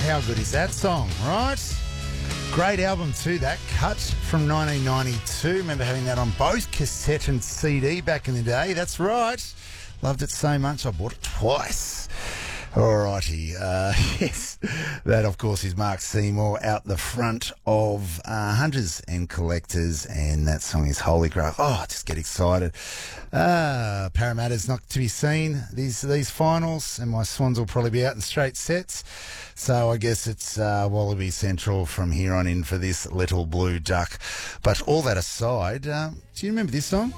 how good is that song, right? Great album too, that Cut from 1992. Remember having that on both cassette and CD back in the day. That's right. Loved it so much I bought it twice. Alrighty, yes, that of course is Mark Seymour out the front of Hunters and Collectors, and that song is Holy Grail. Oh, I just get excited. Parramatta's not to be seen these finals, and my Swans will probably be out in straight sets. So I guess it's Wallaby Central from here on in for this Little Blue Duck. But all that aside, do you remember this song?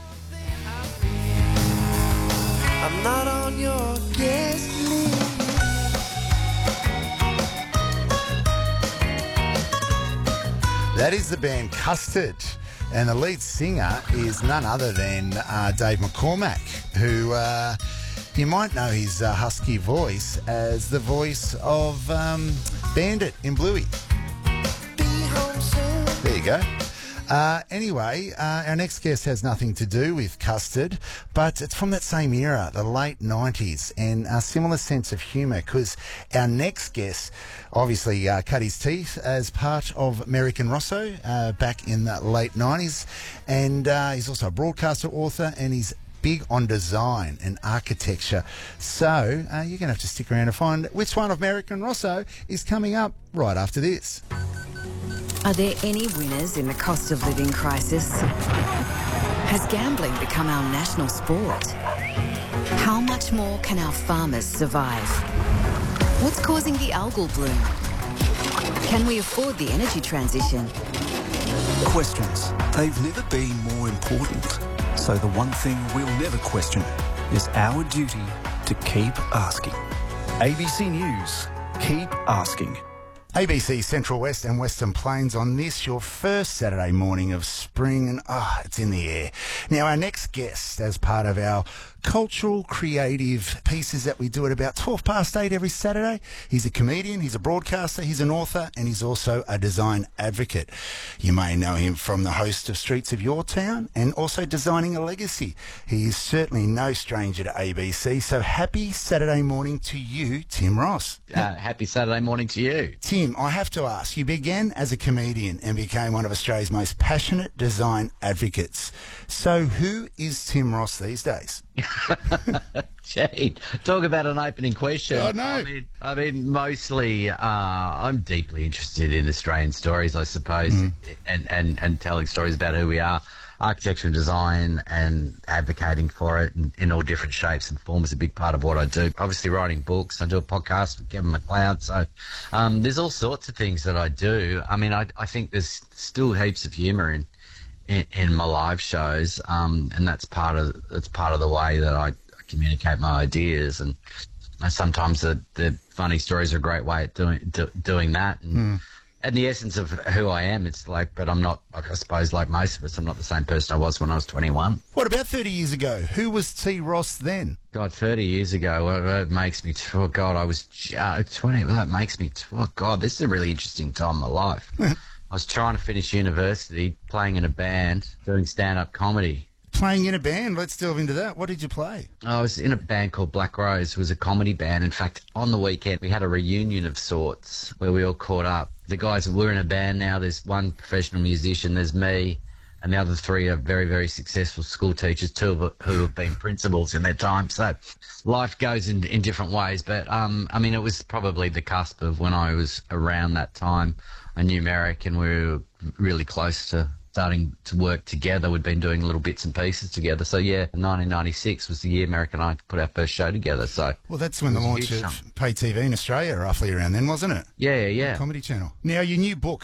I'm not on your guest list. That is the band Custard, and the lead singer is none other than Dave McCormack, who you might know his husky voice as the voice of Bandit in Bluey. There you go. Anyway, our next guest has nothing to do with Custard, but it's from that same era, the late 90s, and a similar sense of humour, because our next guest obviously cut his teeth as part of American Rosso back in the late 90s, and he's also a broadcaster, author, and he's big on design and architecture. So you're going to have to stick around to find which one of American Rosso is coming up right after this. Are there any winners in the cost of living crisis? Has gambling become our national sport? How much more can our farmers survive? What's causing the algal bloom? Can we afford the energy transition? Questions. They've never been more important. So the one thing we'll never question is our duty to keep asking. ABC News. Keep asking. ABC Central West and Western Plains on this, your first Saturday morning of spring, and it's in the air. Now, our next guest, as part of our cultural creative pieces that we do at about 8:12 every Saturday, he's a comedian, he's a broadcaster, he's an author, and he's also a design advocate. You may know him from the host of Streets of Your Town and also Designing a Legacy. He is certainly no stranger to ABC, so happy Saturday morning to you, Tim Ross. Happy Saturday morning to you. Tim, I have to ask, you began as a comedian and became one of Australia's most passionate design advocates. So who is Tim Ross these days? Gee, talk about an opening question. Oh, no. I mean, mostly I'm deeply interested in Australian stories, I suppose, and telling stories about who we are. Architecture and design and advocating for it in all different shapes and forms is a big part of what I do. Obviously writing books. I do a podcast with Kevin McLeod. So there's all sorts of things that I do. I mean, I think there's still heaps of humour in my live shows, and that's part of the way that I communicate my ideas. And sometimes the funny stories are a great way at doing that. And the essence of who I am, it's like, but I'm not, I suppose, like most of us, I'm not the same person I was when I was 21. What about 30 years ago? Who was T. Ross then? God, 30 years ago, well, it makes me, oh God, I was 20, that makes me, oh God, this is a really interesting time in my life. I was trying to finish university, playing in a band, doing stand-up comedy. Playing in a band? Let's delve into that. What did you play? I was in a band called Black Rose. It was a comedy band. In fact, on the weekend, we had a reunion of sorts where we all caught up. The guys, we're in a band now. There's one professional musician, there's me, and the other three are very, very successful school teachers, two of who have been principals in their time. So life goes in different ways. But, I mean, it was probably the cusp of when I was around that time. I knew Merrick, and we were really close to starting to work together. We'd been doing little bits and pieces together. So, yeah, 1996 was the year Merrick and I put our first show together. So well, that's when the launch of pay TV in Australia, roughly around then, wasn't it? Yeah. Comedy Channel. Now, your new book,